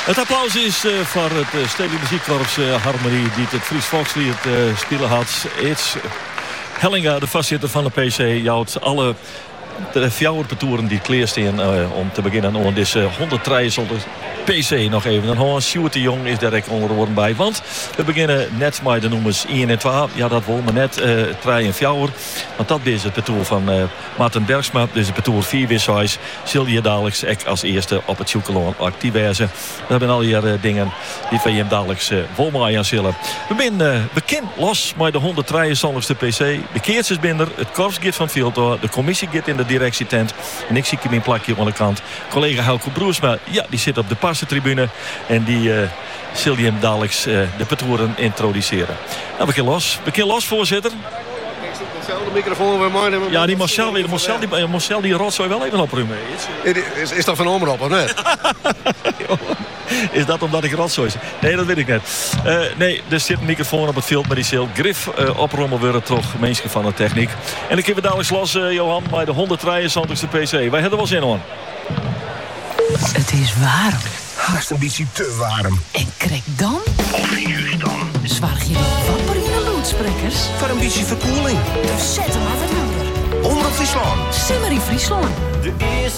Het applaus is voor het Stedelijk Muziekkorps Harmonie die het Fries Volkslied spelen had. It's Hellinga, de voorzitter van de PC, jouwt alle de fjouwerpetoeren die kleersteen om te beginnen aan deze 173 PC nog even. Dan hoor Sjoerd de Jong is direct onder de woorden bij. Want we beginnen net met de nummers 1 en 2. Ja, dat wil maar net 3 en 4. Want dat is het petoer van Maarten Bergsma. Dus het petoer 4 wissels. Zul je dadelijk als eerste op het Sjoekeloon actief wezen. We hebben al hier dingen die van je dadelijk vol mee aan zullen. We beginnen los met de 173ste PC. De keertjesbinder, het korps gaat van Fieltor. De commissie gaat in de directietent. En ik zie hem in plakje aan de kant. Collega Helco Broersma, ja, die zit op de tribune en die zul je hem dadelijk de petoeren introduceren. Nou, we beginnen los, voorzitter. De microfoon weer mooi. Ja, die Marcel die rotzooi wel even opruimen. Is dat van omroep of net? Is dat omdat ik rotzooi zeg? Nee, dat weet ik net. Nee, er zit een microfoon op het veld, maar die zal grif oprommen worden toch mensen van de techniek. En dan kunnen we dadelijk los, Johan, bij de 173ste PC. Wij hebben er wel zin in. Het is warm. Haast een beetje te warm. En krijg dan? Of juist dan. Zwaar je de wapperende loodsprekers? Voor een beetje verkoeling. Dus zet hem maar wat harder. Onder Friesland. Simmer in Friesland. De eerste